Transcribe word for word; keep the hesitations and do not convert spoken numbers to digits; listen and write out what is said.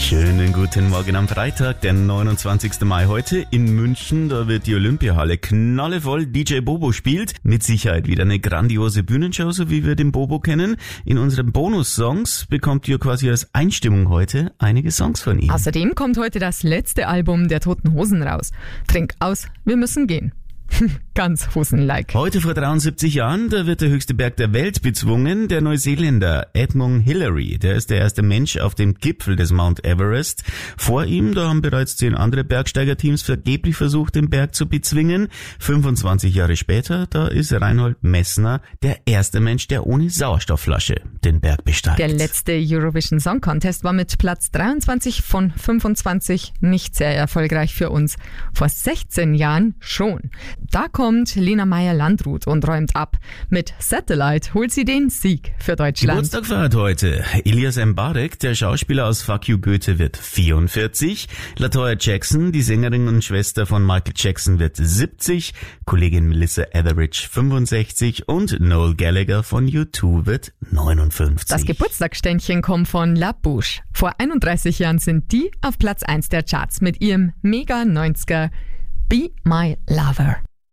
Schönen guten Morgen am Freitag, der neunundzwanzigsten Mai heute in München. Da wird die Olympiahalle knallevoll. D J Bobo spielt. Mit Sicherheit wieder eine grandiose Bühnenshow, so wie wir den Bobo kennen. In unseren Bonus-Songs bekommt ihr quasi als Einstimmung heute einige Songs von ihm. Außerdem kommt heute das letzte Album der Toten Hosen raus. Trink aus, wir müssen gehen. Ganz Hosen-like. Heute vor dreiundsiebzig Jahren, da wird der höchste Berg der Welt bezwungen. Der Neuseeländer Edmund Hillary, der ist der erste Mensch auf dem Gipfel des Mount Everest. Vor ihm, da haben bereits zehn andere Bergsteigerteams vergeblich versucht, den Berg zu bezwingen. fünfundzwanzig Jahre später, da ist Reinhold Messner der erste Mensch, der ohne Sauerstoffflasche den Berg besteigt. Der letzte Eurovision Song Contest war mit Platz dreiundzwanzig von fünfundzwanzig nicht sehr erfolgreich für uns. Vor sechzehn Jahren schon. Da kommt Lena Meyer-Landrut und räumt ab. Mit Satellite holt sie den Sieg für Deutschland. Geburtstag feiert heute Elias Mbarek, der Schauspieler aus Fuck You Goethe, wird vierundvierzig. LaToya Jackson, die Sängerin und Schwester von Michael Jackson, wird siebzig. Kollegin Melissa Etheridge fünfundsechzig und Noel Gallagher von U zwei wird neunundfünfzig. Das Geburtstagsständchen kommt von La Bouche. Vor einunddreißig Jahren sind die auf Platz eins der Charts mit ihrem Mega neunziger Be My Lover.